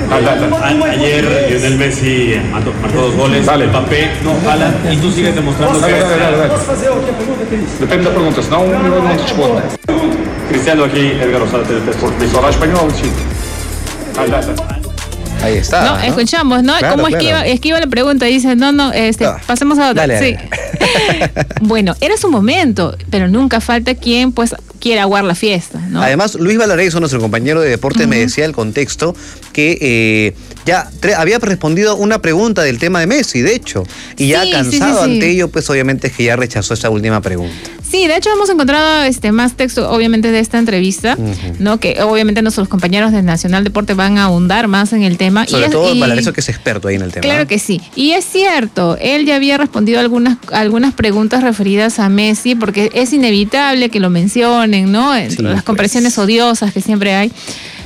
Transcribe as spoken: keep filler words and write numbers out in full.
A- ayer Lionel Messi marcó, marcou dos goles, Dale. Mbappé no jala e tu sigues demonstrando Dale, que dale, dale, dale. Posso fazer outra pergunta, Cris? Depende da pergunta, senão eu não te respondo. Cristiano aquí, Edgar Rosado, T V Sport. ¿Me habla español? Sí. Dale, dale. Ahí está. No, ¿no? escuchamos, ¿no? Claro, ¿Cómo claro. esquiva, esquiva la pregunta? Dice, no, no, este, Ah, pasemos a otra. dale, Sí. dale. Bueno, era su momento, pero nunca falta quien pues quiera aguar la fiesta, ¿no? Además, Luis Valareso, nuestro compañero de deportes, uh-huh. me decía el contexto que eh, ya tre- había respondido una pregunta del tema de Messi, de hecho, y ya Sí, cansado sí, sí, sí. ante ello, pues obviamente es que ya rechazó esa última pregunta. Sí, de hecho hemos encontrado este más texto, obviamente, de esta entrevista, Uh-huh. ¿no? Que obviamente nuestros compañeros de Nacional Deporte van a ahondar más en el tema. Sobre y es, todo y... Valareso, que es experto ahí en el tema. Claro que sí. Y es cierto, él ya había respondido algunas, algunas preguntas referidas a Messi, porque es inevitable que lo mencionen, ¿no? Entre Sí, las pues. comparaciones odiosas que siempre hay.